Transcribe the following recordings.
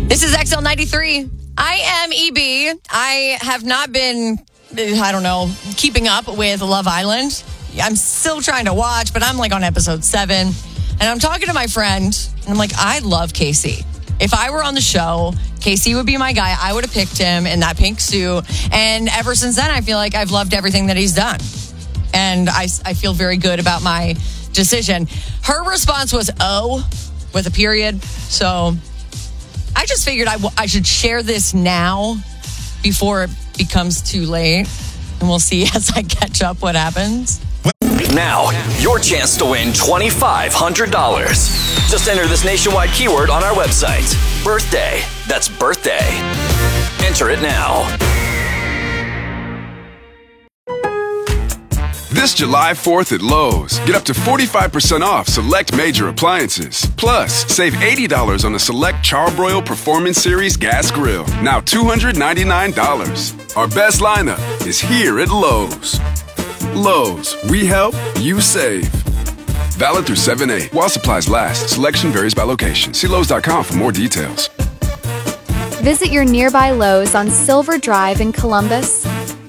This is XL93. I am EB. I have not been, keeping up with Love Island. I'm still trying to watch, but I'm like on episode 7. And I'm talking to my friend, and I'm like, I love Casey. If I were on the show, Casey would be my guy. I would have picked him in that pink suit. And ever since then, I feel like I've loved everything that he's done. And I feel very good about my decision. Her response was, oh, with a period. So I just figured I should share this now before it becomes too late. And we'll see as I catch up what happens. Now, your chance to win $2,500. Just enter this nationwide keyword on our website. Birthday. That's birthday. Enter it now. This July 4th at Lowe's, get up to 45% off select major appliances. Plus, save $80 on the select Charbroil Performance Series gas grill. Now $299. Our best lineup is here at Lowe's. Lowe's, we help, you save. Valid through 7/8. While supplies last, selection varies by location. See Lowes.com for more details. Visit your nearby Lowe's on Silver Drive in Columbus.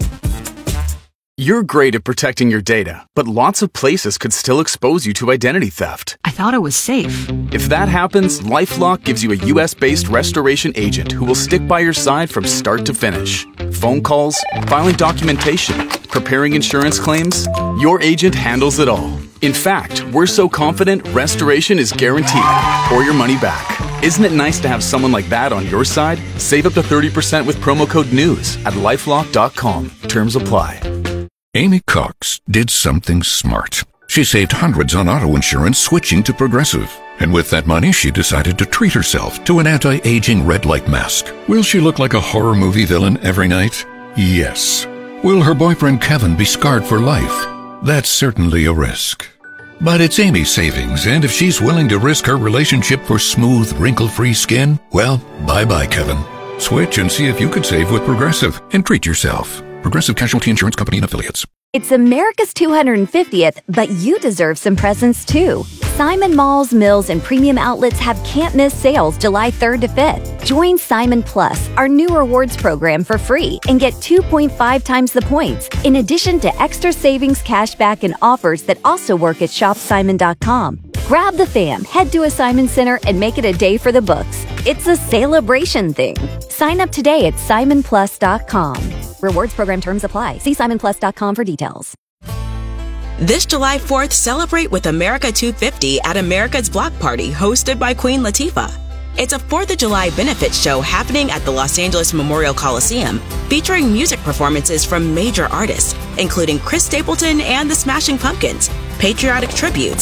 You're great at protecting your data, but lots of places could still expose you to identity theft. I thought it was safe. If that happens, LifeLock gives you a U.S.-based restoration agent who will stick by your side from start to finish. Phone calls, filing documentation, preparing insurance claims, your agent handles it all. In fact, we're so confident restoration is guaranteed or your money back. Isn't it nice to have someone like that on your side? Save up to 30% with promo code NEWS at LifeLock.com. Terms apply. Amy Cox did something smart. She saved hundreds on auto insurance switching to Progressive. And with that money, she decided to treat herself to an anti-aging red light mask. Will she look like a horror movie villain every night? Yes. Will her boyfriend Kevin be scarred for life? That's certainly a risk. But it's Amy's savings, and if she's willing to risk her relationship for smooth, wrinkle-free skin, well, bye-bye, Kevin. Switch and see if you could save with Progressive and treat yourself. Progressive Casualty Insurance Company and Affiliates. It's America's 250th, but you deserve some presents too. Simon Malls, Mills, and Premium Outlets have can't-miss sales July 3rd to 5th. Join Simon Plus, our new rewards program, for free and get 2.5 times the points, in addition to extra savings, cashback, and offers that also work at shopsimon.com. Grab the fam, head to a Simon Center, and make it a day for the books. It's a celebration thing. Sign up today at simonplus.com. Rewards program terms apply. See simonplus.com for details. This July 4th, celebrate with America 250 at America's Block Party, hosted by Queen Latifah. It's a 4th of July benefit show happening at the Los Angeles Memorial Coliseum, featuring music performances from major artists, including Chris Stapleton and the Smashing Pumpkins, patriotic tributes,